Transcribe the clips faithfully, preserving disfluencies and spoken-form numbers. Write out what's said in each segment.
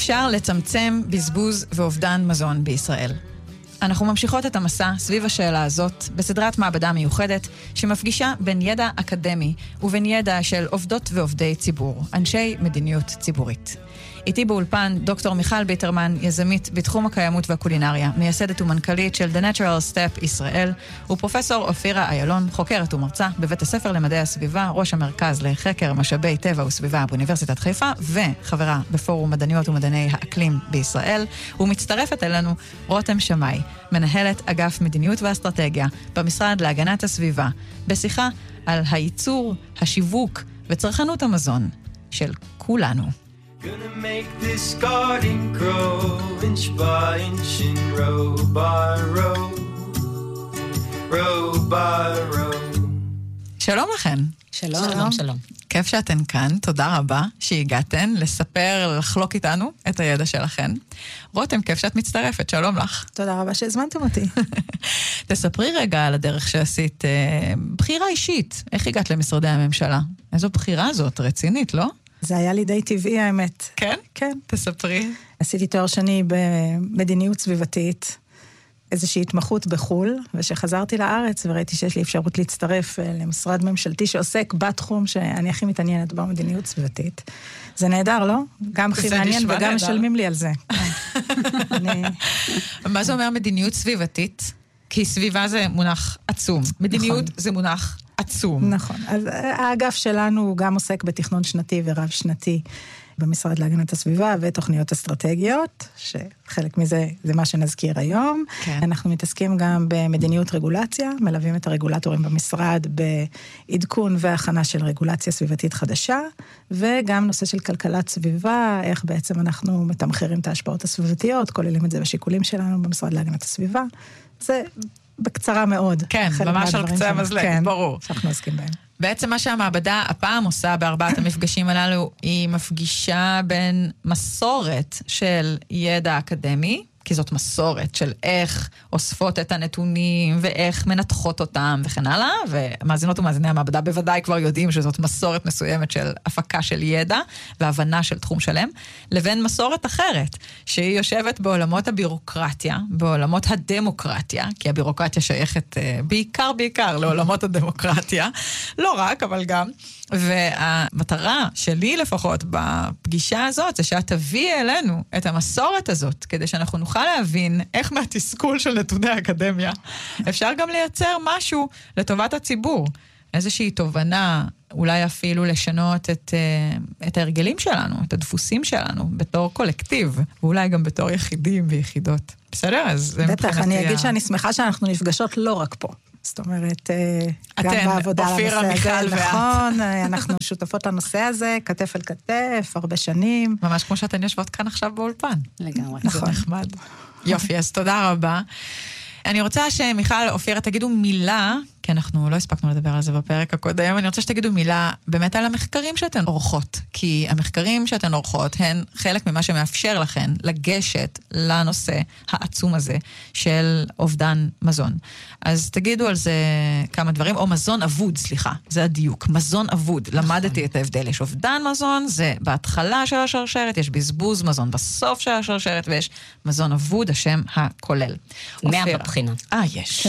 אפשר לצמצם בזבוז ואובדן מזון בישראל? אנחנו ממשיכות את המסע סביב השאלה הזאת בסדרת מעבדה מיוחדת שמפגישה בין ידע אקדמי ובין ידע של עובדות ועובדי ציבור, אנשי מדיניות ציבורית. איתי באולפן דוקטור מיכל ביטרמן, יזמית בתחום הקיימות והקולינריה, מייסדת ומנכ"לית של The Natural Step ישראל, ופרופסור אופירה איילון, חוקרת ומרצה בבית הספר למדעי הסביבה, ראש המרכז לחקר משאבי טבע וסביבה באוניברסיטת חיפה, וחברה בפורום מדעניות ומדעני האקלים בישראל, ומצטרפת אלינו רותם שמאי, מנהלת אגף מדיניות ואסטרטגיה במשרד להגנת הסביבה, בשיחה על הייצור, השיווק וצרכנות המזון של כולנו. Gonna make this garden grow inch by inch and row by row, row by row. שלום לכן. שלום, שלום, שלום. כיף שאתן כאן, תודה רבה שהגעתן לספר, לחלוק איתנו את הידע שלכן. רותם, כיף שאת מצטרפת, שלום לך. תודה רבה שהזמנתם אותי. תספרי רגע על הדרך שעשית, אה, בחירה אישית, איך הגעת למשרדי הממשלה? איזו בחירה זאת, רצינית, לא? זה היה לי די טבעי האמת. כן? כן. תספרי. עשיתי תואר שני במדיניות סביבתית, איזושהי התמחות בחול, ושחזרתי לארץ וראיתי שיש לי אפשרות להצטרף למשרד ממשלתי שעוסק בתחום שאני הכי מתעניינת במדיניות סביבתית. זה נהדר, לא? גם הכי מעניין וגם משלמים לי על זה. מה זה אומר מדיניות סביבתית? כי סביבה זה מונח עצום. מדיניות זה מונח עצום. נכון. אז האגף שלנו גם עוסק בתכנון שנתי ורב שנתי במשרד להגנת הסביבה ותוכניות אסטרטגיות, שחלק מזה זה מה שנזכיר היום. כן. אנחנו מתעסקים גם במדיניות רגולציה, מלווים את הרגולטורים במשרד בעדכון והכנה של רגולציה סביבתית חדשה, וגם נושא של כלכלת סביבה, איך בעצם אנחנו מתמחרים את ההשפעות הסביבתיות, כוללים את זה בשיקולים שלנו במשרד להגנת הסביבה. זה בקצרה מאוד. כן, ממש על קצה המזלג, כן, ברור. שאנחנו עוסקים בהם. בעצם מה שהמעבדה הפעם עושה בארבעת המפגשים הללו, היא מפגישה בין מסורת של ידע אקדמי, כי זאת מסורת של איך אוספות את הנתונים ואיך מנתחות אותם וכן הלאה, ומאזינות ומאזיני המעבדה בוודאי כבר יודעים שזאת מסורת מסוימת של הפקה של ידע והבנה של תחום שלם, לבין מסורת אחרת, שהיא יושבת בעולמות הבירוקרטיה, בעולמות הדמוקרטיה, כי הבירוקרטיה שייכת בעיקר בעיקר לעולמות הדמוקרטיה, לא רק, אבל גם, והמטרה שלי לפחות בפגישה הזאת, זה שאת תביא אלינו את המסורת הזאת, כדי שאנחנו נוכל להבין איך מהתסכול של נתוני האקדמיה, אפשר גם לייצר משהו לטובת הציבור. איזושהי תובנה, אולי אפילו לשנות את, את ההרגלים שלנו, את הדפוסים שלנו, בתור קולקטיב, ואולי גם בתור יחידים ויחידות. בסדר? אז בטח, אני אגיד שאני שמחה שאנחנו נפגשות לא רק פה. זאת אומרת, גם בעבודה לנושא הזה, נכון, אנחנו שותפות לנושא הזה, כתף אל כתף, הרבה שנים. ממש כמו שאתן יושבות כאן עכשיו באולפן. לגמרי. נכון. זה נחמד. יופי, אז תודה רבה. אני רוצה שמיכל, אופירה, תגידו מילה, כי אנחנו לא הספקנו לדבר על זה בפרק הקודם, אני רוצה שתגידו מילה באמת על המחקרים שאתן עורכות, כי המחקרים שאתן עורכות הן חלק ממה שמאפשר לכן לגשת לנושא העצום הזה של אובדן מזון. אז תגידו על זה כמה דברים, או מזון אבוד, סליחה, זה הדיוק, מזון אבוד, למדתי את ההבדל, יש אובדן מזון, זה בהתחלה של השרשרת, יש בזבוז מזון בסוף של השרשרת, ויש מזון אבוד, השם הכולל. מאה בבחינה. אה, יש.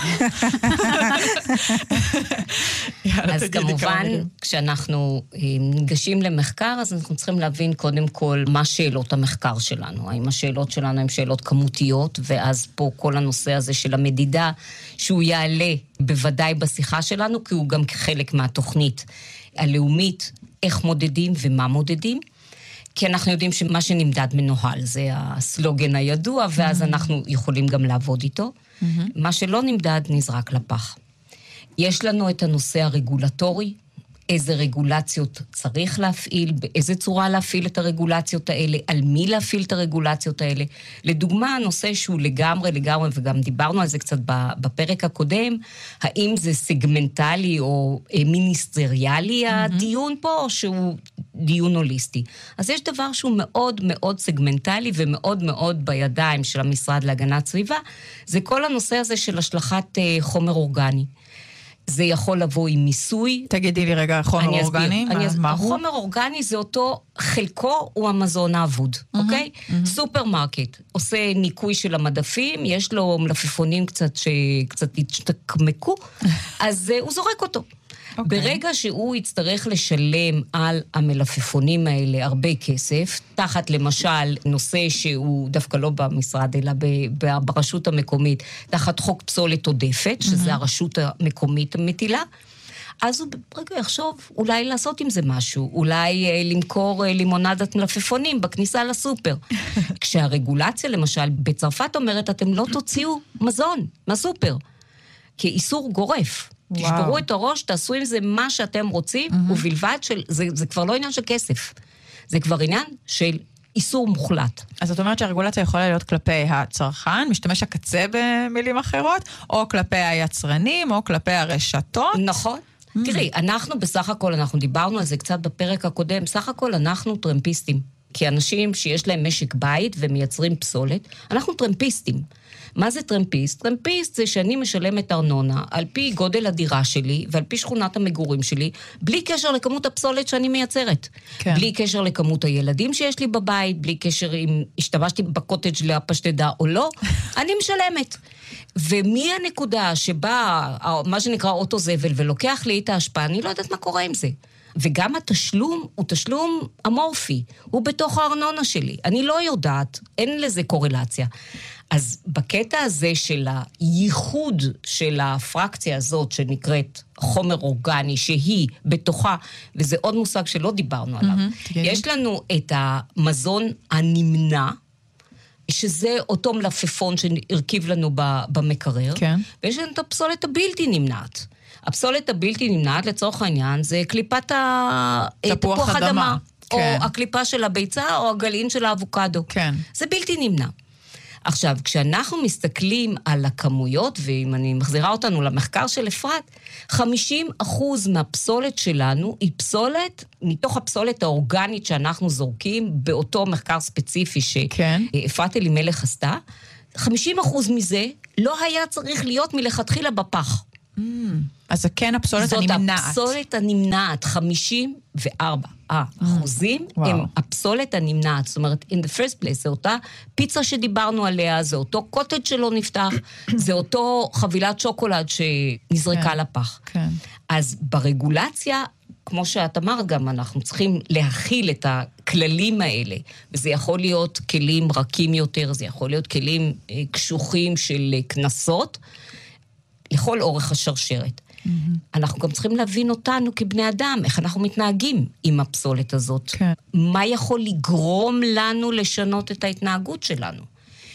אז כמובן, כשאנחנו ניגשים למחקר, אז אנחנו צריכים להבין קודם כל מה שאלות המחקר שלנו. האם השאלות שלנו הן שאלות כמותיות, ואז פה כל הנושא הזה של המדידה, שהוא יעלה בוודאי בשיחה שלנו, כי הוא גם חלק מהתוכנית הלאומית, איך מודדים ומה מודדים. כי אנחנו יודעים שמה שנמדד מנוהל, זה הסלוגן הידוע, ואז אנחנו יכולים גם לעבוד איתו. מה שלא נמדד נזרק לפח. יש לנו את הנושא הרגולטורי, איזה רגולציות צריך להפעיל, באיזה צורה להפעיל את הרגולציות האלה, על מי להפעיל את הרגולציות האלה. לדוגמה, הנושא שהוא לגמרי, לגמרי, וגם דיברנו על זה קצת בפרק הקודם, האם זה סגמנטלי או מיניסטריאלי הדיון פה, או שהוא דיון הוליסטי. אז יש דבר שהוא מאוד מאוד סגמנטלי ומאוד מאוד בידיים של המשרד להגנת סביבה, זה כל הנושא הזה של השלכת חומר אורגני. זה יכול לבוא עם מיסוי. תגידי לי רגע, חומר אורגני? החומר אורגני זה אותו, חלקו הוא המזון האבוד, אוקיי? סופרמרקט עושה ניקוי של המדפים, יש לו מלפפונים קצת שקצת התקמקו, אז הוא זורק אותו. Okay. ברגע שהוא יצטרך לשלם על המלפפונים האלה הרבה כסף, תחת למשל נושא שהוא דווקא לא במשרד, אלא ברשות המקומית, תחת חוק פסולת עודפת, mm-hmm. שזה הרשות המקומית המטילה, אז הוא ברגע יחשוב אולי לעשות עם זה משהו, אולי אה, למכור אה, לימונדת מלפפונים בכניסה לסופר. כשהרגולציה למשל בצרפת אומרת, אתם לא תוציאו מזון מהסופר, כאיסור גורף. תשברו את הראש, תעשו עם זה מה שאתם רוצים, mm-hmm. ובלבד של, זה, זה כבר לא עניין של כסף, זה כבר עניין של איסור מוחלט. אז זאת אומרת שהרגולציה יכולה להיות כלפי הצרכן, משתמש הקצה במילים אחרות, או כלפי היצרנים, או כלפי הרשתות. נכון. Mm-hmm. תראי, אנחנו בסך הכל, אנחנו דיברנו על זה קצת בפרק הקודם, בסך הכל אנחנו טרמפיסטים, כי אנשים שיש להם משק בית ומייצרים פסולת, אנחנו טרמפיסטים. מה זה טרמפיסט? טרמפיסט זה שאני משלמת ארנונה על פי גודל הדירה שלי ועל פי שכונת המגורים שלי, בלי קשר לכמות הפסולת שאני מייצרת. כן. בלי קשר לכמות הילדים שיש לי בבית, בלי קשר אם השתמשתי בקוטג' לפשטדה או לא, אני משלמת. ומי הנקודה שבה, מה שנקרא אוטו זבל, ולוקח לי את ההשפעה, אני לא יודעת מה קורה עם זה. וגם התשלום הוא תשלום אמורפי, הוא בתוך הארנונה שלי. אני לא יודעת, אין לזה קורלציה. אז בקטע הזה של הייחוד של הפרקציה הזאת שנקראת חומר אורגני, שהיא בתוכה, וזה עוד מושג שלא דיברנו עליו, mm-hmm, יש לנו את המזון הנמנע, שזה אותו מלפפון שהרכיב לנו במקרר, כן. ויש לנו את הפסולת הבלתי נמנעת. הפסולת הבלתי נמנעת, לצורך העניין, זה קליפת תפוח אדמה, אדמה כן. או הקליפה של הביצה, או הגלעין של האבוקדו. כן. זה בלתי נמנע. עכשיו, כשאנחנו מסתכלים על הכמויות, ואם אני מחזירה אותנו למחקר של אפרת, חמישים אחוז מהפסולת שלנו היא פסולת, מתוך הפסולת האורגנית שאנחנו זורקים, באותו מחקר ספציפי שאפרת אלימלך עשתה, חמישים אחוז מזה לא היה צריך להיות מלכתחילה בפח. Mm, אז זה כן הפסולת הנמנעת. זאת הפסולת הנמנעת, חמישים וארבע אחוזים mm, הם הפסולת הנמנעת. זאת אומרת, in the first place, זה אותה פיצה שדיברנו עליה, זה אותו קוטג' שלא נפתח, זה אותו חבילת שוקולד שנזרקה כן, לפח. כן. אז ברגולציה, כמו שאת אמרת גם, אנחנו צריכים להכיל את הכללים האלה, וזה יכול להיות כלים רכים יותר, זה יכול להיות כלים קשוחים של כנסות, לכל אורך השרשרת. Mm-hmm. אנחנו גם צריכים להבין אותנו כבני אדם, איך אנחנו מתנהגים עם הפסולת הזאת. כן. מה יכול לגרום לנו לשנות את ההתנהגות שלנו?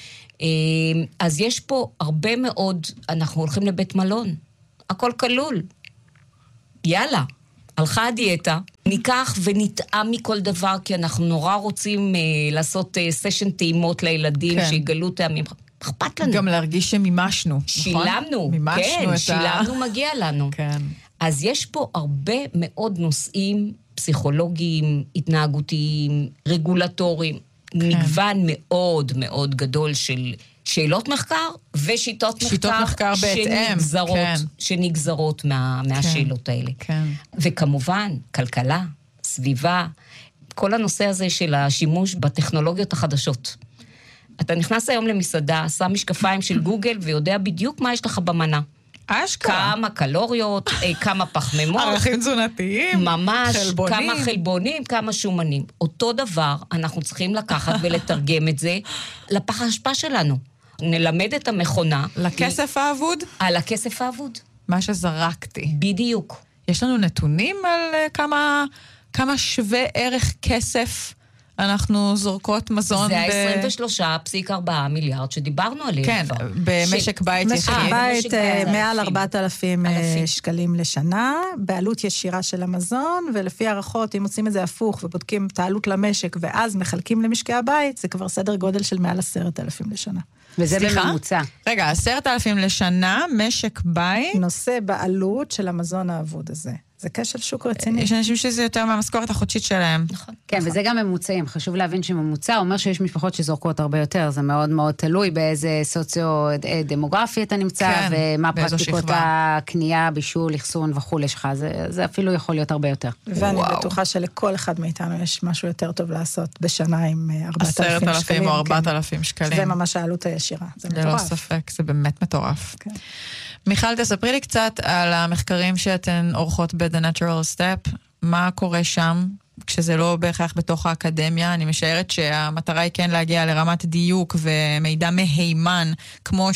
אז יש פה הרבה מאוד, אנחנו הולכים לבית מלון, הכל כלול. יאללה, הלכה הדיאטה, ניקח ונטעם מכל דבר, כי אנחנו נורא רוצים אה, לעשות אה, סשן טעימות לילדים, כן. שיגלו טעמים. אכפת לנו. גם להרגיש שמימשנו, שילמנו, נכון? כן, שילמנו, ה... מגיע לנו. כן. אז יש פה הרבה מאוד נושאים פסיכולוגיים, התנהגותיים, רגולטוריים, כן. מגוון מאוד מאוד גדול של שאלות מחקר ושיטות מחקר, מחקר שנגזרות, כן. שנגזרות מה, מהשאלות כן. האלה. כן. וכמובן, כלכלה, סביבה, כל הנושא הזה של השימוש בטכנולוגיות החדשות. אתה נכנס היום למסעדה, שם משקפיים של גוגל, ויודע בדיוק מה יש לך במנה. אשכרה. כמה קלוריות, כמה פחמימות. ערכים תזונתיים. ממש, חלבונים. כמה חלבונים, כמה שומנים. אותו דבר, אנחנו צריכים לקחת ולתרגם את זה לפח האשפה שלנו. נלמד את המכונה. לכסף האבוד? על הכסף האבוד. מה שזרקתי. בדיוק. יש לנו נתונים על כמה, כמה שווה ערך כסף אנחנו זורקות מזון. זה ה-עשרים ושלושה נקודה ארבע מיליארד שדיברנו עליהם. כן, במשק בית יחיד. משק בית מעל ארבעת אלפים שקלים לשנה, בעלות ישירה של המזון, ולפי הערכות, אם עושים את זה הפוך ובודקים את העלות למשק, ואז מחלקים למשקי הבית, זה כבר סדר גודל של מעל עשרת אלפים לשנה. וזה בממוצע. רגע, עשרת אלפים לשנה, משק בית. נושא בעלות של המזון האבוד הזה. זה כשל שוק רציני. יש אנשים שזה יותר מהמשכורת החודשית שלהם. נכון. כן, וזה גם ממוצעים. חשוב להבין שממוצע אומר שיש משפחות שזורקות הרבה יותר. זה מאוד מאוד תלוי באיזה סוציו-דמוגרפי אתה נמצא, ומה פרקטיקות הקנייה, בישול, אחסון וכו' שלך. זה אפילו יכול להיות הרבה יותר. ואני בטוחה שלכל אחד מאיתנו יש משהו יותר טוב לעשות בשנה עם ארבעת אלפים שקלים. עשרת אלפים או ארבעת אלפים שקלים. זה ממש העלות הישירה. זה מטורף. ללא ספק, זה באמת מטורף. מיכל, תספרי לי קצת על המחקרים שאתן עורכות ב-The Natural Step, מה קורה שם, כשזה לא בהכרח בתוך האקדמיה. אני משערת שהמטרה היא כן להגיע לרמת דיוק ומידע מהימן, כמו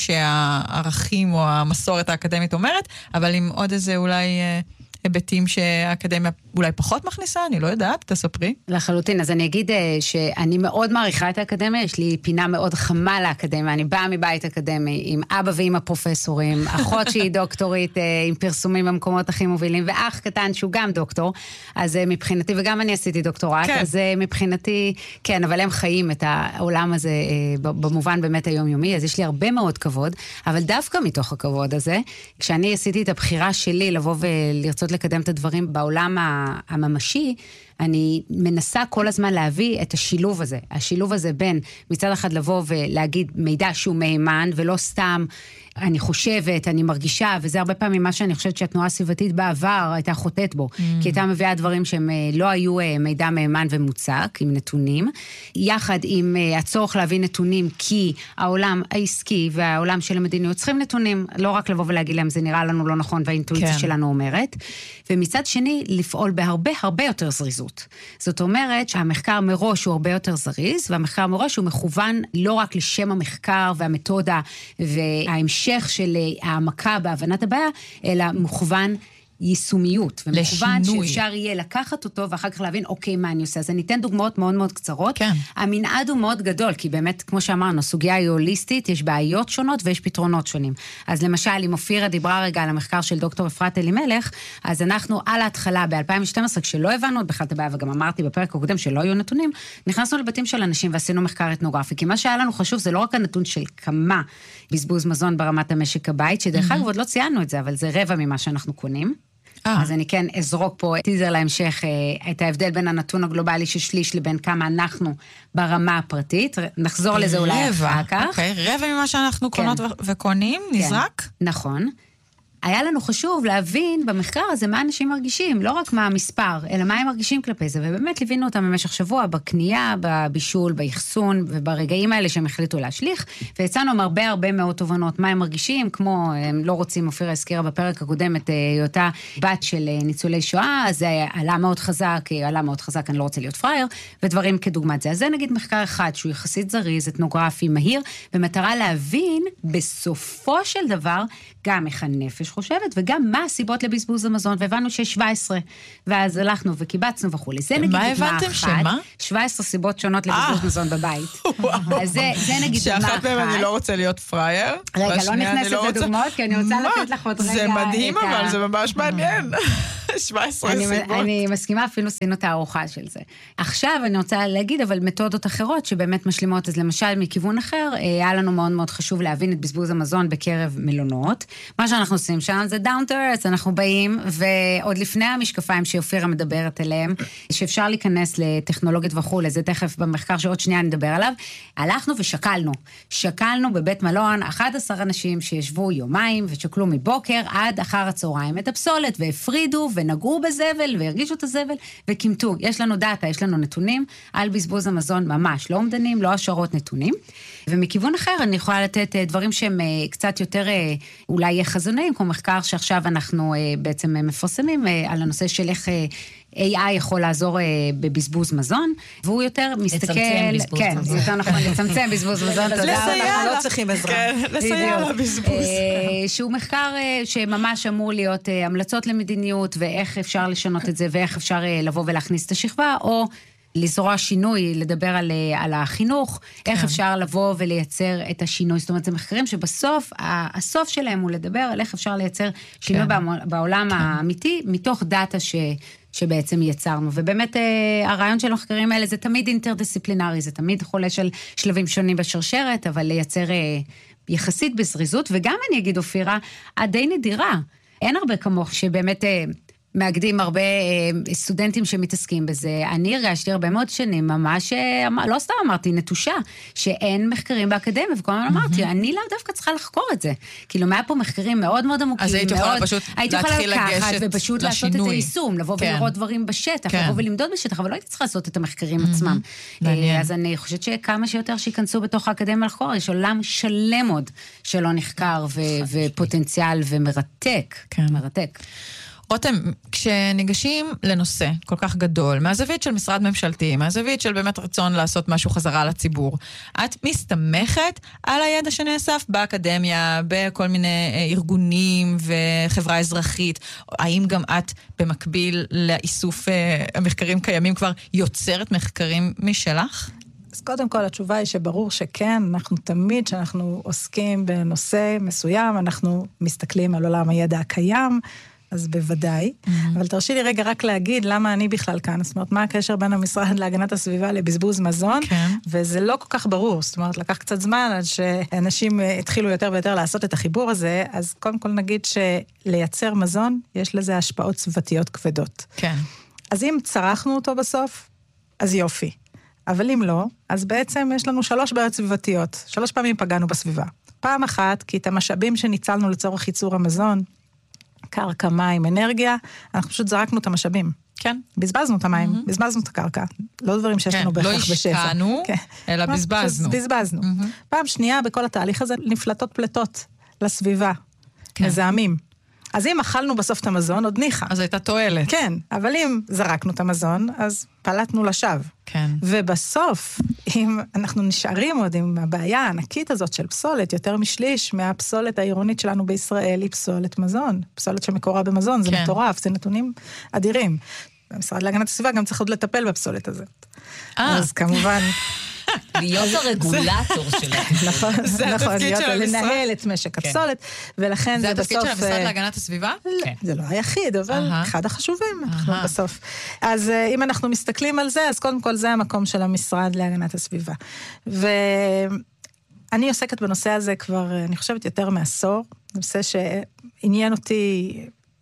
שהערכים או המסורת האקדמית אומרת, אבל עם עוד איזה אולי היבטים שהאקדמיה אולי פחות מכניסה, אני לא יודעת, תספרי. לחלוטין, אז אני אגיד שאני מאוד מעריכה את האקדמיה, יש לי פינה מאוד חמה לאקדמיה, אני באה מבית אקדמי, עם אבא ואמא פרופסורים, אחות שהיא דוקטורית, עם פרסומים במקומות הכי מובילים, ואח קטן שהוא גם דוקטור, אז מבחינתי, וגם אני עשיתי דוקטורט, כן. אז מבחינתי, כן, אבל הם חיים את העולם הזה במובן באמת היומיומי, אז יש לי הרבה מאוד כבוד, אבל דווקא מתוך הכבוד הזה, כשאני עשיתי את הבחירה שלי לבוא ולרצות לקדם את הדברים בעולם הממשי, אני מנסה כל הזמן להביא את השילוב הזה. השילוב הזה בין מצד אחד לבוא ולהגיד מידע שהוא מהימן, ולא סתם אני חושבת, אני מרגישה, וזה הרבה פעמים מה שאני חושבת שהתנועה הסביבתית בעבר הייתה חוטאת בו, mm. כי הייתה מביאה דברים שהם לא היו מידע מהימן ומוצק, עם נתונים, יחד עם הצורך להביא נתונים, כי העולם העסקי והעולם של המדיניות צריכים נתונים, לא רק לבוא ולהגיד להם, זה נראה לנו לא נכון, והאינטואיציה כן. שלנו אומרת, ומצד שני, לפעול בהרבה הרבה יותר זריזות. זאת אומרת שהמחקר מראש הוא הרבה יותר זריז, והמחקר מראש הוא מכוון לא רק לשם המחקר והמתודה וההמשך, המשך של העמקה בהבנת הבעיה, אלא מוכוון יישומיות, ומכוון שאפשר יהיה לקחת אותו, ואחר כך להבין, אוקיי, מה אני עושה? אז אני אתן דוגמאות מאוד מאוד קצרות. כן. המנעד הוא מאוד גדול, כי באמת, כמו שאמרנו, הסוגיה היא הוליסטית, יש בעיות שונות ויש פתרונות שונים. אז למשל, אם אופירה דיברה רגע על המחקר של דוקטור אפרת אלימלך, אז אנחנו על ההתחלה, ב-אלפיים ושתים עשרה, כשלא הבנו עוד בכלל את הבעיה, וגם אמרתי בפרק הקודם שלא היו נתונים, נכנסנו לבתים של אנשים ועשינו מחקר אתנוגרפי, כי מה שהיה לנו חשוב זה לא רק הנתון של כמה בזבוז מזון ברמת המשק הבית, שדרך אגב עוד לא ציינו את זה, אבל זה רבע ממה שאנחנו קונים. אז אני כן אזרוק פה טיזר להמשך את ההבדל בין הנתון הגלובלי של שליש לבין כמה אנחנו ברמה הפרטית. נחזור לזה אולי אחר כך. אוקיי, רבע ממה שאנחנו קונות וקונים, נזרק? נכון. היה לנו חשוב להבין במחקר הזה מה אנשים מרגישים, לא רק מה המספר, אלא מה הם מרגישים כלפי זה, ובאמת ליווינו אותם במשך שבוע, בקנייה, בבישול, באחסון, וברגעים האלה שהם החליטו להשליך, ויצאנו עם הרבה הרבה מאוד תובנות, מה הם מרגישים, כמו הם לא רוצים, אופירה הזכירה בפרק הקודם את היותה בת של ניצולי שואה, אז זה עלה מאוד חזק, עלה מאוד חזק, אני לא רוצה להיות פרייר, ודברים כדוגמת זה. אז זה נגיד מחקר אחד, שהוא יחסית זריז, אתנוגרפי, מהיר, במטרה להבין בסופו של דבר, גם איך הנפש חושבת, וגם מה הסיבות לבזבוז המזון, והבנו שיש שבע עשרה, ואז הלכנו וקיבצנו וכו'. זה נגיד דוגמה אחת. מה הבנתם שמה? שבע עשרה סיבות שונות לבזבוז מזון בבית. אז זה נגיד דוגמה אחת. שאחת מהם אני לא רוצה להיות פרייר. רגע, לא נכנסת לדוגמאות, כי אני רוצה לתת לך עוד רגע. זה מדהים, אבל זה ממש מעניין. שבע עשרה סיבות. אני מסכימה, אפילו עשינו את הארוחה של זה. עכשיו אני רוצה להגיד, אבל מתודות אחרות שבאמת משלימות, אז למשל מכיוון אחר, היה לנו מאוד מאוד חשוב להבין את בזבוז המזון בקרב מלונות. מה שאנחנו עושים שם זה down to earth, אנחנו באים, ועוד לפני המשקפיים שאופירה מדברת אליהם, שאפשר להיכנס לטכנולוגיות וכו', זה תכף במחקר שעוד שנייה נדבר עליו, הלכנו ושקלנו. שקלנו בבית מלון אחד עשר אנשים שישבו יומיים ושקלו מבוקר עד אחר הצהריים את הפסולת, והפרידו ונגעו בזבל והרגישו את הזבל וכימתו. יש לנו דאטה, יש לנו נתונים על בזבוז המזון ממש, לא אומדנים, לא השערות נתונים. ומכיוון אחר אני יכולה לתת דברים שהם קצת יותר אולי חזוניים, כמו מחקר שעכשיו אנחנו בעצם מפרסמים על הנושא של איך איי איי יכול לעזור בבזבוז מזון, והוא יותר מסתכל... לצמצם בזבוז כן, מזון. זה יותר נכון, לצמצם בזבוז מזון, תודה. אנחנו לא צריכים עזרה. לסייע לבזבוז. שהוא מחקר שממש אמור להיות המלצות למדיניות, ואיך אפשר לשנות את זה, ואיך אפשר לבוא ולהכניס את השכבה, או לזרוע שינוי, לדבר על, על החינוך, כן. איך אפשר לבוא ולייצר את השינוי. זאת אומרת, זה מחקרים שבסוף, הסוף שלהם הוא לדבר על איך אפשר לייצר שינוי כן. בעולם כן. האמיתי, מתוך דאטה ש... שבעצם יצרנו, ובאמת הרעיון של המחקרים האלה זה תמיד אינטרדיסציפלינרי, זה תמיד חולש על שלבים שונים בשרשרת, אבל לייצר יחסית בזריזות, וגם אני אגיד אופירה, עד די נדירה, אין הרבה כמוך שבאמת מאגדים הרבה סטודנטים שמתעסקים בזה. אני הרגשתי הרבה מאוד שנים, ממש, לא סתם אמרתי, נטושה, שאין מחקרים באקדמיה, וכל הזמן אמרתי, אני לא דווקא צריכה לחקור את זה. כאילו, מה פה מחקרים מאוד מאוד עמוקים, אז היית יכולה פשוט להתחיל לגשת לשינוי. ופשוט לעשות את היישום, לבוא ולראות דברים בשטח, לבוא ולמדוד בשטח, אבל לא הייתי צריכה לעשות את המחקרים עצמם. אז אני חושבת שכמה שיותר שיכנסו בתוך האקדמיה לחקור, יש עולם שלם עוד שלא נחקר ופוטנציאל ומרתק. מרתק. רותם, כשניגשים לנושא כל כך גדול, מהזווית של משרד ממשלתי, מהזווית של באמת רצון לעשות משהו חזרה לציבור, את מסתמכת על הידע שנאסף באקדמיה, בכל מיני ארגונים וחברה אזרחית, האם גם את במקביל לאיסוף המחקרים קיימים כבר יוצרת מחקרים משלך? אז קודם כל התשובה היא שברור שכן, אנחנו תמיד שאנחנו עוסקים בנושא מסוים, אנחנו מסתכלים על עולם הידע הקיים, אז בוודאי, mm-hmm. אבל תרשי לי רגע רק להגיד למה אני בכלל כאן, זאת אומרת, מה הקשר בין המשרד להגנת הסביבה לבזבוז מזון, כן. וזה לא כל כך ברור, זאת אומרת, לקח קצת זמן עד שאנשים התחילו יותר ויותר לעשות את החיבור הזה, אז קודם כל נגיד שלייצר מזון, יש לזה השפעות סביבתיות כבדות. כן. אז אם צרכנו אותו בסוף, אז יופי. אבל אם לא, אז בעצם יש לנו שלוש בעיות סביבתיות, שלוש פעמים פגענו בסביבה. פעם אחת, כי את המשאבים שניצלנו לצורך ייצור המזון, קרקע, מים, אנרגיה, אנחנו פשוט זרקנו את המשאבים. כן. בזבזנו את המים, mm-hmm. בזבזנו את הקרקע. לא דברים שיש לנו כן, בהכרח בשפע. לא השקענו, כן. אלא בזבזנו. בזבזנו. Mm-hmm. פעם שנייה, בכל התהליך הזה, נפלטות פלטות לסביבה. כן. מזהמים. אז אם אכלנו בסוף את המזון, עוד ניחה. אז הייתה תועלת. כן, אבל אם זרקנו את המזון, אז פלטנו לשווא. כן. ובסוף, אם אנחנו נשארים עוד עם הבעיה הענקית הזאת של פסולת, יותר משליש מהפסולת העירונית שלנו בישראל היא פסולת מזון. פסולת שמקורה במזון, זה כן. מטורף, זה נתונים אדירים. המשרד להגנת הסביבה גם צריך עוד לטפל בפסולת הזאת. אה. אז כמובן... להיות הרגולטור שלהם. נכון, נכון, לנהל את משק הפסולת, ולכן זה בסוף... זה התפקיד של המשרד להגנת הסביבה? זה לא היחיד, אבל אחד החשובים, אנחנו בסוף. אז אם אנחנו מסתכלים על זה, אז קודם כל זה המקום של המשרד להגנת הסביבה. ואני עוסקת בנושא הזה כבר, אני חושבת, יותר מעשור, זה נושא שעניין אותי...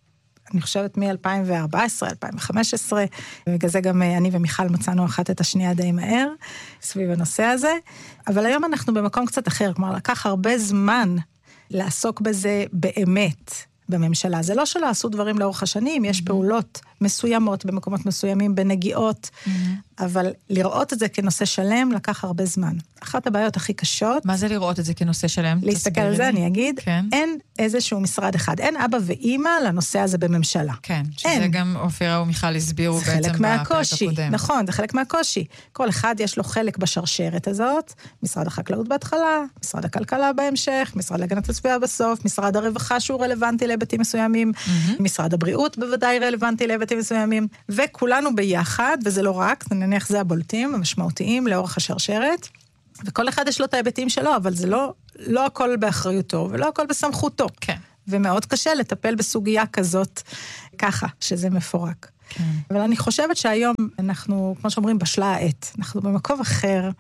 אני חושבת מ-אלפיים וארבע עשרה, אלפיים וחמש עשרה, ובגלל זה גם אני ומיכל מצאנו אחת את השנייה די מהר, סביב הנושא הזה, אבל היום אנחנו במקום קצת אחר, כלומר, לקח הרבה זמן לעסוק בזה באמת בממשלה. זה לא שלא עשו דברים לאורך השנים, יש פעולות מסוימות במקומות מסוימים, בנגיעות, אבל לראות את זה כנושא שלם לקח הרבה זמן. אחת הבעיות הכי קשות... מה זה לראות את זה כנושא שלם? להסתכל על זה, אני אגיד, אין איזשהו משרד אחד, אין אבא ואימא לנושא הזה בממשלה. כן, שזה גם אופירה ומיכל הסבירו בעצם בפרק הקודם. נכון, זה חלק מהקושי. כל אחד יש לו חלק בשרשרת הזאת, משרד החקלאות בהתחלה, משרד הכלכלה בהמשך, משרד להגנת הסביבה בסוף, משרד הרווחה שהוא רלוונטי להיבטים מסוימים, משרד הבריאות בוודאי רלוונטי להיבטים מסוימים, וכולנו ביחד, וזה לא רק, נניח זה הבולטים, המשמעותיים לאורך השרשרת, וכל אחד יש לו את ההיבטים שלו, אבל זה לא, לא הכל באחריותו, ולא הכל בסמכותו. כן. ומאוד קשה לטפל בסוגיה כזאת, ככה, שזה מפורק. כן. אבל אני חושבת שהיום אנחנו, כמו שאומרים, בשלה העת. אנחנו במקום אחר,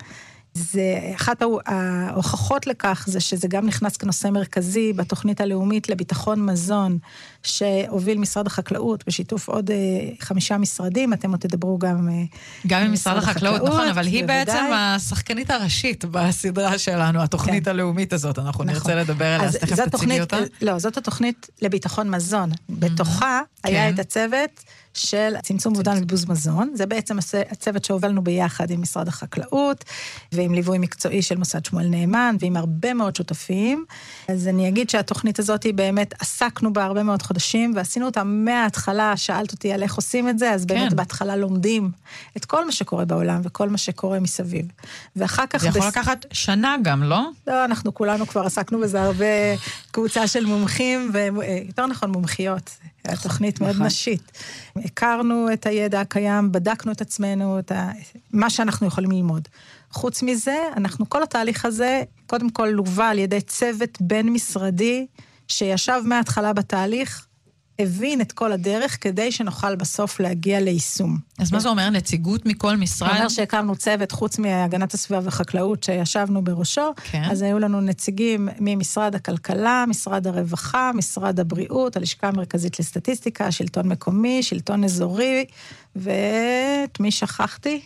זה, אחת ההוכחות לכך זה שזה גם נכנס כנושא מרכזי בתוכנית הלאומית לביטחון מזון, שהוביל משרד החקלאות בשיתוף עוד חמישה משרדים, אתם עוד תדברו גם... גם עם משרד החקלאות, נכון, אבל היא בעצם השחקנית הראשית בסדרה שלנו, התוכנית הלאומית הזאת, אנחנו נרצה לדבר עליה, אז תכף תציגי אותה. לא, זאת התוכנית לביטחון מזון. בתוכה היה את הצוות של צמצום ואובדן ובזבוז מזון, זה בעצם הצוות שהובלנו ביחד עם משרד החקלאות, ועם ליווי מקצועי של מוסד שמואל נאמן, ועם הרבה מאוד שותפים. אז אני אגיד שהתוכנית הזאת היא באמת, עסקנו בה הרבה מאוד חודשים, ועשינו אותה מההתחלה, שאלת אותי על איך עושים את זה, אז באמת בהתחלה לומדים את כל מה שקורה בעולם, וכל מה שקורה מסביב. ואחר כך... זה יכול לקחת שנה גם, לא? לא, אנחנו כולנו כבר עסקנו בזה הרבה קבוצה של מומחים, ויותר נכון מומחיות. התוכנית מאוד נשית. הכרנו את הידע הקיים, בדקנו את עצמנו, את ה... מה שאנחנו יכולים ללמוד. חוץ מזה, אנחנו כל התהליך הזה, קודם כל לובה על ידי צוות בין משרדי, שישב מההתחלה בתהליך, הבין את כל הדרך, כדי שנוכל בסוף להגיע ליישום. אז מה זה אומר? נציגות מכל משרד? זה אומר שהקמנו צוות, חוץ מהגנת הסביבה וחקלאות, שישבנו בראשו, כן. אז היו לנו נציגים ממשרד הכלכלה, משרד הרווחה, משרד הבריאות, הלשכה המרכזית לסטטיסטיקה, שלטון מקומי, שלטון אזורי, ואת מי שכחתי?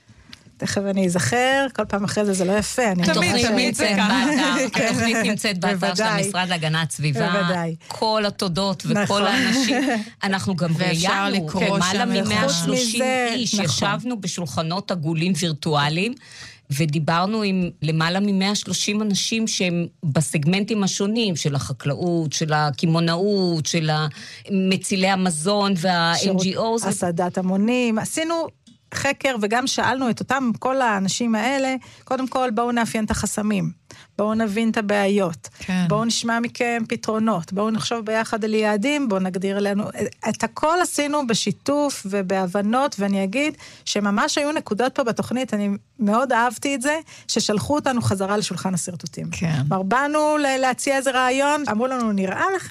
תכף אני אזכר, כל פעם אחרי זה זה לא יפה. תמיד, תמיד זה ככה. התוכנית נמצאת באתר של המשרד להגנת סביבה, כל התודות וכל האנשים. אנחנו גם ראיינו למעלה מ-מאה ושלושים איש, ישבנו בשולחנות עגולים וירטואליים, ודיברנו עם למעלה מ-מאה ושלושים אנשים שהם בסגמנטים השונים, של החקלאות, של הכימונאות, של מצילי המזון וה-אן ג'י או'ס. הסעדת המונים, עשינו חקר, וגם שאלנו את אותם, כל האנשים האלה, קודם כל בואו נאפיין את החסמים, בואו נבין את הבעיות, כן. בואו נשמע מכם פתרונות, בואו נחשוב ביחד על יעדים, בואו נגדיר לנו, את הכל עשינו בשיתוף ובהבנות, ואני אגיד שממש היו נקודות פה בתוכנית, אני מאוד אהבתי את זה, ששלחו אותנו חזרה לשולחן הסרטוטים. כן. באנו להציע איזה רעיון, אמרו לנו, נראה לכם?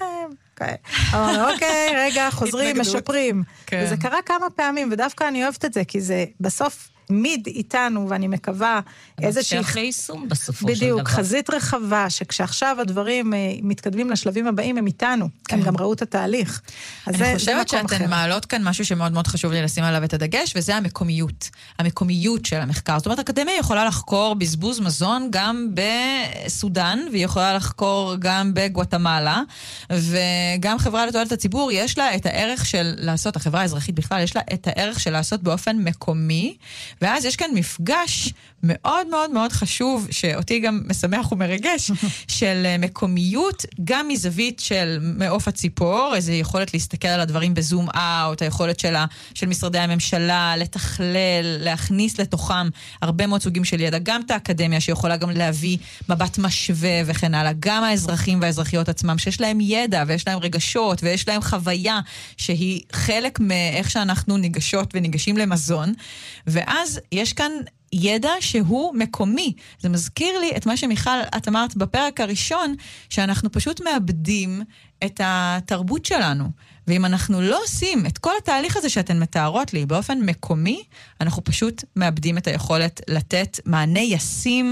אמרנו, אוקיי, רגע, חוזרים, משפרים. וזה קרה כמה פעמים, ודווקא אני אוהבת את זה, כי זה בסוף מיד איתנו, ואני מקווה איזושהי... המשך ליישום בסופו של דבר. בדיוק, חזית רחבה, שכשעכשיו הדברים מתקדמים לשלבים הבאים, הם איתנו. הם גם ראו את התהליך. אני חושבת שאתן מעלות כאן משהו שמאוד מאוד חשוב לי לשים עליו את הדגש, וזה המקומיות. המקומיות של המחקר. זאת אומרת, האקדמיה יכולה לחקור בזבוז מזון גם בסודן, והיא יכולה לחקור גם בגואטמלה, וגם חברה לתועלת הציבור, יש לה את הערך של לעשות, החברה האזרחית בכלל, יש לה את הערך של לעשות באופן מקומי, ואז יש כאן מפגש מאוד מאוד מאוד חשוב, שאותי גם משמח ומרגש, של מקומיות, גם מזווית של מעוף הציפור, איזו יכולת להסתכל על הדברים בזום אאוט, היכולת שלה, של משרדי הממשלה, לתכלל, להכניס לתוכם הרבה מאוד סוגים של ידע, גם את האקדמיה שיכולה גם להביא מבט משווה וכן הלאה, גם האזרחים והאזרחיות עצמם, שיש להם ידע ויש להם רגשות ויש להם חוויה, שהיא חלק מאיך שאנחנו ניגשות וניגשים למזון, ואז יש כאן ידע שהוא מקומי. זה מזכיר לי את מה שמיכל, את אמרת בפרק הראשון, שאנחנו פשוט מאבדים את התרבות שלנו. ואם אנחנו לא עושים את כל התהליך הזה שאתן מתארות לי באופן מקומי, אנחנו פשוט מאבדים את היכולת לתת מענה ישים,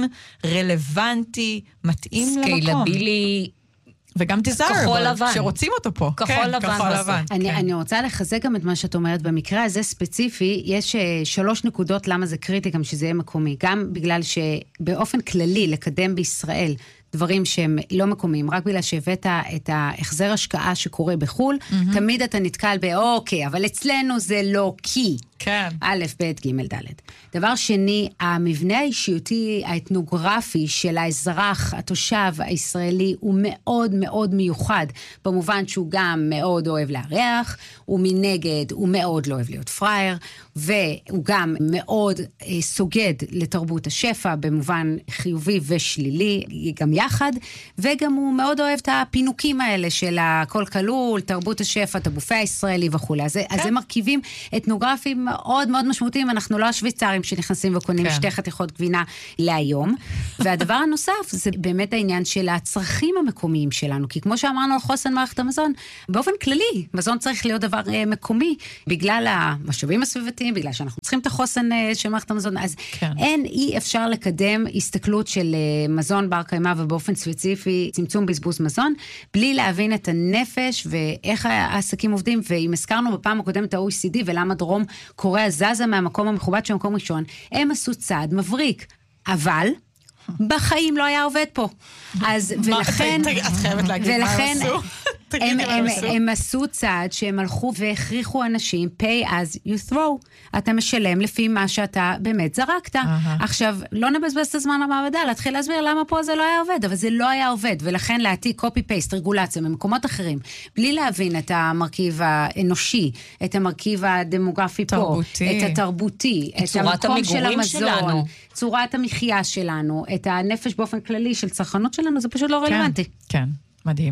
רלוונטי, מתאים למקום. סקיילבילי, וגם desirable, שרוצים אותו פה. כחול לבן. אני רוצה לחזק גם את מה שאת אומרת, במקרה הזה ספציפי, יש שלוש נקודות למה זה קריטי גם שזה יהיה מקומי, גם בגלל שבאופן כללי לקדם בישראל דברים שהם לא מקומיים, רק בגלל שהבאת את ההחזר השקעה שקורה בחול, תמיד אתה נתקל באוקיי, אבל אצלנו זה לא כי. כן. א', ב', ג', ד'. דבר שני, המבנה האישיותי, האתנוגרפי של האזרח, התושב הישראלי, הוא מאוד מאוד מיוחד, במובן שהוא גם מאוד אוהב להריח, ומנגד הוא מאוד לא אוהב להיות פרייר, והוא גם מאוד אה, סוגד לתרבות השפע, במובן חיובי ושלילי, גם יחד, וגם הוא מאוד אוהב את הפינוקים האלה של הכל כלול, תרבות השפע, את הבופה הישראלי וכו'. אז, כן. אז זה מרכיבים אתנוגרפיים מאוד מאוד משמעותיים, אנחנו לא השוויצרים שנכנסים וקונים כן. שתי חתיכות גבינה להיום. והדבר הנוסף זה באמת העניין של הצרכים המקומיים שלנו, כי כמו שאמרנו על חוסן מערכת המזון, באופן כללי, מזון צריך להיות דבר uh, מקומי, בגלל המשאבים הסביבתיים, בגלל שאנחנו צריכים את החוסן uh, של מערכת המזון, אז כן. אין אי אפשר לקדם הסתכלות של uh, מזון בר קיימא ובאופן ספציפי צמצום בזבוז מזון, בלי להבין את הנפש ואיך העסקים עובדים, ואם הזכרנו בפעם הקודמת ה-או אי סי די ולמה דרום קוריאה זזה מהמקום המכובד של מקום ראשון, הם עשו צעד מבריק, אבל בחיים לא היה עובד פה. אז ולכן, את חייבת להגיד מה הם עשו. הם, הם, הם עשו צעד שהם הלכו והכריחו אנשים, pay as you throw. אתה משלם לפי מה שאתה באמת זרקת. עכשיו, לא נבזבז את הזמן למעבדה, להתחיל להסביר למה פה זה לא היה עובד, אבל זה לא היה עובד, ולכן להעתיק copy-paste, רגולציה ממקומות אחרים, בלי להבין את המרכיב האנושי, את המרכיב הדמוגרפי פה, את התרבותי, את המקום של המזון, צורת המחיה שלנו, את הנפש באופן כללי של צרכנות שלנו, זה פשוט לא רלוונטי. כן, מדהים.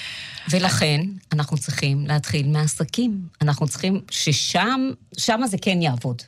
ולכן אנחנו צריכים להתחיל מהעסקים. אנחנו צריכים ששם, שם זה כן יעבוד.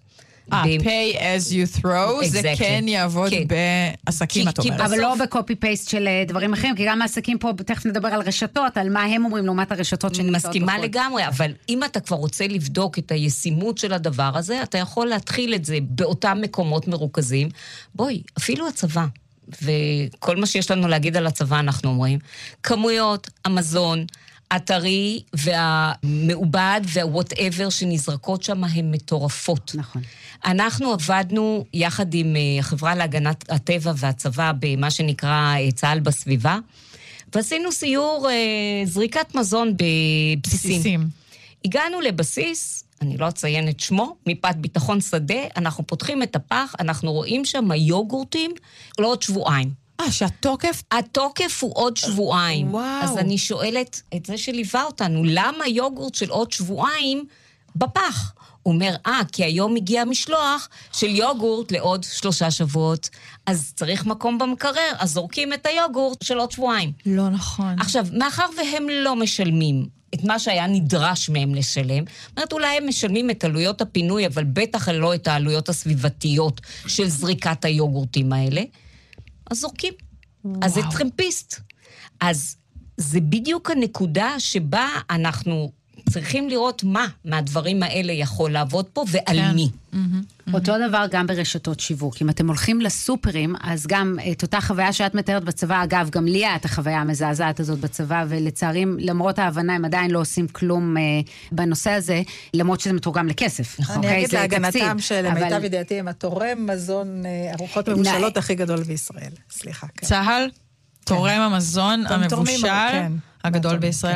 אה, pay as you throw, זה כן יעבוד בעסקים, את אומרת. אבל לא בקופי פייסט של דברים אחרים, כי גם העסקים פה, תכף נדבר על רשתות, על מה הם אומרים לעומת הרשתות שנמצאות בחוץ. מסכימה לגמרי, אבל אם אתה כבר רוצה לבדוק את הישימות של הדבר הזה, אתה יכול להתחיל את זה באותם מקומות מרוכזים. בואי, אפילו הצבא, וכל מה שיש לנו להגיד על הצבא אנחנו אומרים, כמויות, אמזון, הטרי והמעובד וה-whatever שנזרקות שם הן מטורפות. נכון. אנחנו עבדנו יחד עם החברה להגנת הטבע והצבא במה שנקרא צה"ל בסביבה, ועשינו סיור זריקת מזון בבסיסים. בסיסים. הגענו לבסיס, אני לא אציין את שמו, מפאת ביטחון שדה, אנחנו פותחים את הפח, אנחנו רואים שם יוגורטים לא עוד שבועיים. אה, שהתוקף? התוקף הוא עוד שבועיים. וואו. אז אני שואלת את זה שליווה אותנו, למה יוגורט של עוד שבועיים בפח? הוא אומר, אה, כי היום הגיע משלוח של יוגורט לעוד שלושה שבועות, אז צריך מקום במקרר, אז זורקים את היוגורט של עוד שבועיים. לא נכון. עכשיו, מאחר והם לא משלמים את מה שהיה נדרש מהם לשלם, אומרת, אולי הם משלמים את עלויות הפינוי, אבל בטח לא את העלויות הסביבתיות של זריקת היוגורטים האלה, אז זורקים. וואו. אז זה טרמפיסט. אז זה בדיוק הנקודה שבה אנחנו צריכים לראות מה מהדברים האלה יכול לעבוד פה ועל כן. מי. Mm-hmm, mm-hmm. אותו דבר גם ברשתות שיווק. אם אתם הולכים לסופרים, אז גם את אותה חוויה שאת מתארת בצבא, אגב, גם לי היה את החוויה המזעזעת הזאת בצבא, ולצערים, למרות ההבנה, הם עדיין לא עושים כלום אה, בנושא הזה, למרות שזה מתורגם לכסף. נכון. אני אגיד להגנתם שלמיטב ידיעתי, הם התורם מזון אה, ארוחות מבושלות הכי גדול בישראל. סליחה. כן. צהל, תורם המזון המבושל הגדול בישראל.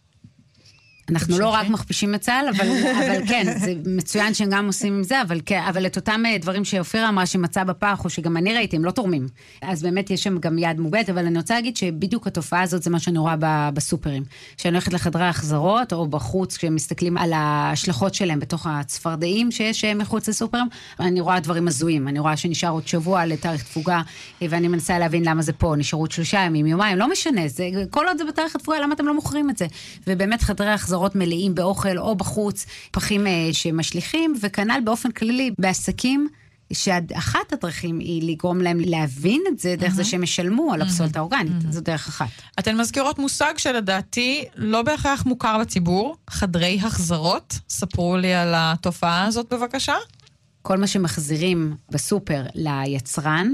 אנחנו לא רק מכפישים את צה"ל, אבל, אבל כן, זה מצוין שהם גם עושים עם זה, אבל, אבל את אותם דברים שאופירה אמרה שמצא בפח, או שגם אני ראיתי, הם לא תורמים. אז באמת יש שם גם יד מוגבלת, אבל אני רוצה להגיד שבדיוק התופעה הזאת זה מה שאני רואה בסופרים. שאני הולכת לחדרי החזרות, או בחוץ, כשהם מסתכלים על ההשלכות שלהם בתוך הצפרדעים שיש מחוץ לסופרים, אני רואה דברים הזויים. אני רואה שנשאר עוד שבוע לתאריך תפוגה, ואני מנסה להבין למה זה פה, נשארו עוד שלושה ימים, יומיים, לא משנה, זה, כל עוד זה בתאריך התפוגה, למה אתם לא מוכרים את זה? ובאמת חדרי החזרות מלאים באוכל או בחוץ, פחים שמשליכים, וכנ"ל באופן כללי בעסקים, שאחת הדרכים היא לגרום להם להבין את זה, דרך זה שהם ישלמו על הפסולת האורגנית, זו דרך אחת. אתן מזכירות מושג שלדעתי לא בהכרח מוכר בציבור, חדרי החזרות, ספרו לי על התופעה הזאת בבקשה. כל מה שמחזירים בסופר ליצרן,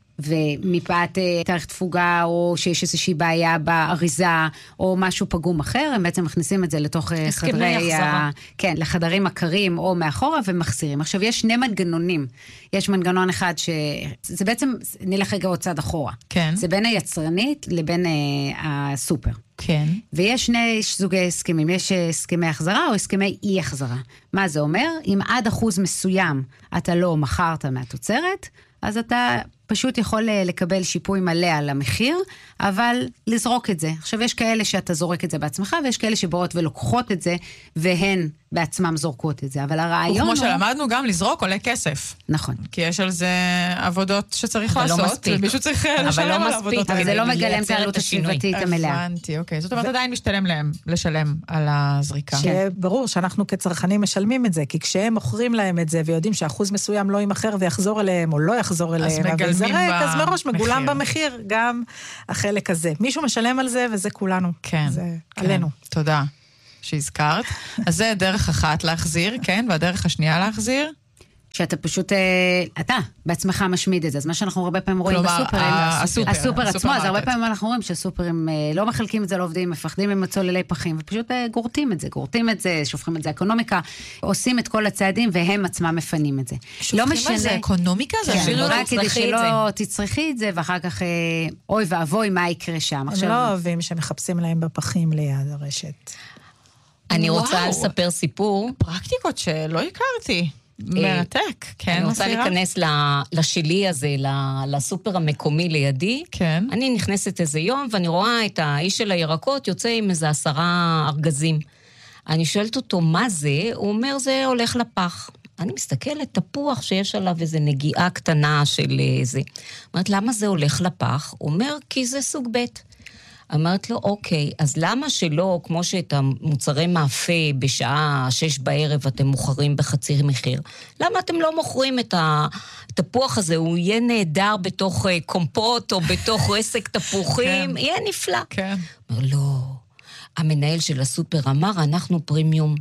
ומפאת תאריך תפוגה, או שיש איזושהי בעיה באריזה, או משהו פגום אחר, הם בעצם מכניסים את זה לתוך חדרי, ה... כן, לחדרים הקרים או מאחורה, ומחזירים. עכשיו, יש שני מנגנונים. יש מנגנון אחד ש... זה בעצם, נלך רגע עוד צעד אחורה. כן. זה בין היצרנית לבין uh, הסופר. כן. ויש שני סוגי הסכמים. יש הסכמי החזרה או הסכמי אי החזרה. מה זה אומר? אם עד אחוז מסוים אתה לא מכרת מהתוצרת, אז אתה פשוט יכול לקבל שיפוי מלא על המחיר, אבל לזרוק את זה. עכשיו, יש כאלה שאתה זורק את זה בעצמך, ויש כאלה שבאות ולוקחות את זה, והן בעצמם זורקות את זה. אבל הרעיון הוא... וכמו שלמדנו, גם לזרוק עולה כסף. נכון. כי יש על זה עבודות שצריך לעשות, ומישהו צריך לשלם על העבודות. אבל זה לא מגלם את העלות הסביבתית המלאה. הבנתי, אוקיי. זאת אומרת, עדיין משתלם להם לשלם על הזריקה. שברור שאנחנו כצרכנים משלמים את זה, כי כשהם מוכרים להם את זה, ויודעים שאחוז מסוים לא יימחר ויחזור אליהם, או לא יחזור אליהם, אז מראש מגולם במחיר גם החלק הזה. מישהו משלם על זה, וזה כולנו. כן. זה עלינו. תודה שהזכרת. אז זה דרך אחת להחזיר, כן, והדרך השנייה להחזיר. שאתה פשוט, אתה בעצמך משמיד את זה. אז מה שאנחנו הרבה פעמים רואים בסופרים, הסופר עצמו, אז הרבה פעמים אנחנו רואים שהסופרים לא מחלקים את זה לעובדים, מפחדים עם הצוללי פחים, ופשוט גורטים את זה, גורטים את זה, שופכים את זה אקונומיקה, עושים את כל הצעדים, והם עצמם מפנים את זה. שופכים את זה אקונומיקה? רק כדי שלא תצריכי את זה, ואחר כך, אוי ואבוי, מה יקרה שם? הם לא אוהבים שמחפשים להם בפחים ליד הרשת. אני רוצה לספר סיפור. פרקטיקות שלא הכרתי. מרתק, כן. אני רוצה להיכנס לשלי הזה, לסופר המקומי לידי. כן. אני נכנסת איזה יום, ואני רואה את האיש של הירקות יוצא עם איזה עשרה ארגזים. אני שואלת אותו, מה זה? הוא אומר, זה הולך לפח. אני מסתכלת, תפוח שיש עליו איזה נגיעה קטנה של זה. אומרת, למה זה הולך לפח? הוא אומר, כי זה סוג ב'. אמרת לו, אוקיי, אז למה שלא, כמו שאת המוצרי מאפה בשעה שש בערב אתם מוכרים בחצי מחיר, למה אתם לא מוכרים את התפוח הזה, הוא יהיה נהדר בתוך קומפוט או בתוך רסק תפוחים, יהיה נפלא. כן. אומר, לא, המנהל של הסופר אמר, אנחנו פרימיום.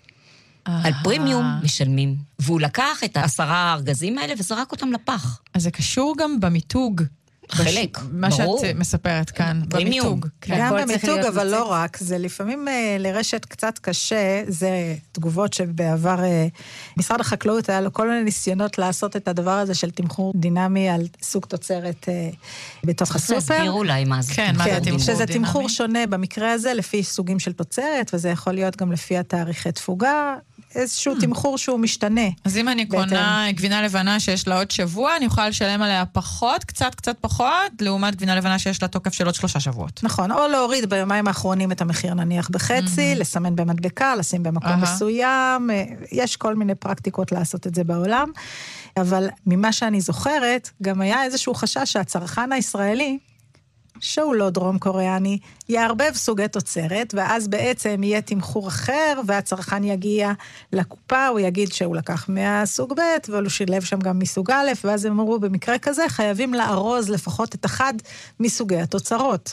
על פרימיום משלמים. והוא לקח את העשרה ארגזים האלה וזרק אותם לפח. אז זה קשור גם במיתוג. חלק, מה ברור. שאת מספרת כאן, במיתוג. גם במיתוג, אבל לא רק. זה לפעמים לרשת קצת קשה, זה תגובות שבעבר משרד החקלאות היה לו כל מיני ניסיונות לעשות את הדבר הזה של תמחור דינמי על סוג תוצרת בתוך הסופר. תסביר אולי מה זה כן, מה זה תמחור דינמי? שזה תמחור שונה במקרה הזה, לפי סוגים של תוצרת, וזה יכול להיות גם לפי התאריכי תפוגה, איזשהו תמחור שהוא משתנה. אז אם אני קונה גבינה לבנה שיש לה עוד שבוע, אני יכולה לשלם עליה פחות, קצת קצת פחות, לעומת גבינה לבנה שיש לה תוקף של עוד שלושה שבועות. נכון, או להוריד ביומיים האחרונים את המחיר נניח בחצי, לסמן במדבקה, לשים במקום מסוים, יש כל מיני פרקטיקות לעשות את זה בעולם, אבל ממה שאני זוכרת, גם היה איזשהו חשש שהצרכן הישראלי, שהוא לא דרום קוריאני, יערבב סוגי תוצרת, ואז בעצם יהיה תמחור אחר, והצרכן יגיע לקופה, הוא יגיד שהוא לקח מהסוג ב', והוא שילב שם גם מסוג א', ואז הם אמרו, במקרה כזה חייבים לארוז לפחות את אחד מסוגי התוצרות.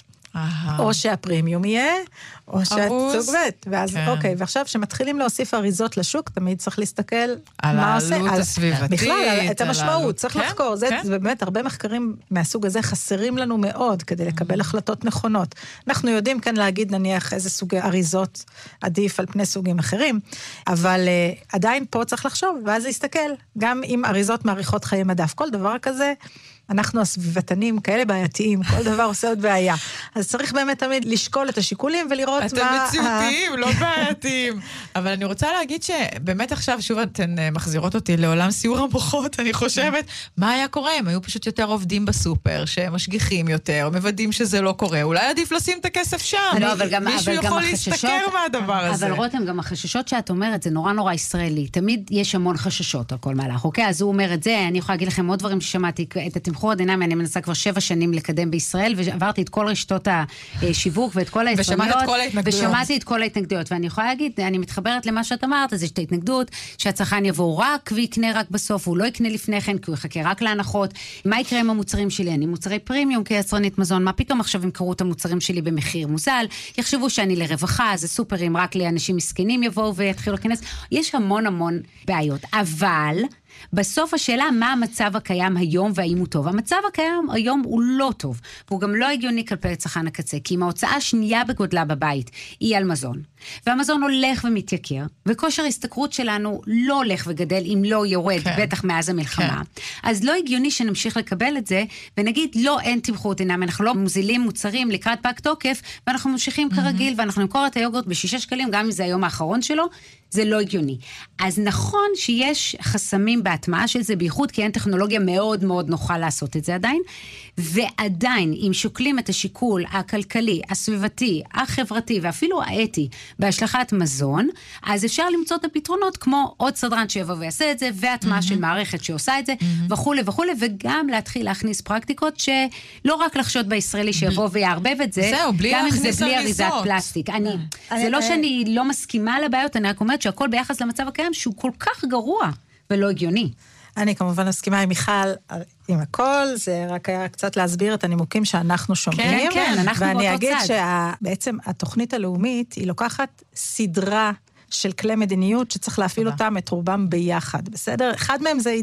או שהפרימיום יהיה, או שהסוג ב', ואז אוקיי, ועכשיו שמתחילים להוסיף אריזות לשוק, תמיד צריך להסתכל על העלות הסביבתית, בכלל, את המשמעות, צריך לחקור, זה באמת, הרבה מחקרים מהסוג הזה חסרים לנו מאוד, כדי לקבל החלטות נכונות. אנחנו יודעים כאן להגיד, נניח, איזה סוגי אריזות עדיף על פני סוגים אחרים, אבל עדיין פה צריך לחשוב, ואז להסתכל, גם עם אריזות מעריכות חיי מדף, כל דבר כזה, אנחנו הסביבתנים כאלה בעייתיים, כל דבר עושה עוד בעיה. אז צריך באמת תמיד לשקול את השיקולים ולראות מה... אתם מציאותיים, לא בעייתיים. אבל אני רוצה להגיד שבאמת עכשיו, שוב אתן מחזירות אותי לעולם סיור המוחות, אני חושבת, מה היה קורה? הם היו פשוט יותר עובדים בסופר, שמשגיחים יותר, מוודאים שזה לא קורה. אולי עדיף לשים את הכסף שם. מישהו יכול להסתכל מהדבר הזה. אבל רותם, גם החששות שאת אומרת, זה נורא נורא ישראלי. תמיד יש המון חששות על כל מהלך. אוקיי, אז הוא אומר את זה, אני יכולה להגיד לכם עוד דברים ששמעתי, את התמחור הדינמי, אני מנסה כבר שבע שנים לקדם בישראל, ועברתי את כל רשתות השיווק ואת כל היצרניות, ושמעתי את כל ההתנגדויות, ואני יכולה להגיד, אני מתחברת למה שאת אמרת, אז יש את ההתנגדות, שהצרכן יבוא רק ויקנה רק בסוף, הוא לא יקנה לפני כן, כי הוא יחכה רק להנחות. מה יקרה עם המוצרים שלי? אני מוצרי פרימיום כיצרנית מזון, מה פתאום עכשיו ימכרו את המוצרים שלי במחיר מוזל? יחשבו שאני לרווחה, זה סופרים, רק לאנשים מסכנים יבואו ויתחילו להיכנס. יש המון המון בעיות, אבל בסוף השאלה מה המצב הקיים היום והאם הוא טוב. המצב הקיים היום הוא לא טוב, והוא גם לא הגיוני כלפי צרכן הקצה, כי אם ההוצאה השנייה בגודלה בבית היא על מזון, והמזון הולך ומתייקר, וכושר ההסתכרות שלנו לא הולך וגדל אם לא יורד, כן. בטח מאז המלחמה. כן. אז לא הגיוני שנמשיך לקבל את זה, ונגיד לא אין תמחור דינמי, אנחנו לא מוזילים מוצרים לקראת פג תוקף, ואנחנו ממשיכים mm-hmm. כרגיל, ואנחנו נמכור את היוגורט בשישה שקלים, גם אם זה היום האחרון שלו, זה לא הגיוני. אז נכון שיש חסמים בהטמעה של זה, בייחוד כי אין טכנולוגיה מאוד מאוד נוחה לעשות את זה עדיין, ועדיין, אם שוקלים את השיקול הכלכלי, הסביבתי, החברתי, ואפילו האתי, בהשלכת מזון, אז אפשר למצוא את הפתרונות, כמו עוד סדרן שיבוא ויעשה את זה, והטמעה mm-hmm. של מערכת שעושה את זה, mm-hmm. וכו' וכו', וגם להתחיל להכניס פרקטיקות, שלא רק לחשוד בישראלי שיבוא ויערבב את זה, זהו, בלי גם אם זה בלי אריזות. אריזת פלסטיק. אני, זה לא שאני לא מסכימה לבעיות, אני רק אומרת שהכל ביחס למצב הקיים, שהוא כל כך גרוע ולא הגיוני. אני כמובן מסכימה עם מיכל, עם הכל, זה רק היה קצת להסביר את הנימוקים שאנחנו שומעים. כן, כן, אנחנו באותו צד. ואני אגיד שבעצם התוכנית הלאומית, היא לוקחת סדרה של כלי מדיניות, שצריך להפעיל אותם את רובם ביחד, בסדר? אחד מהם זה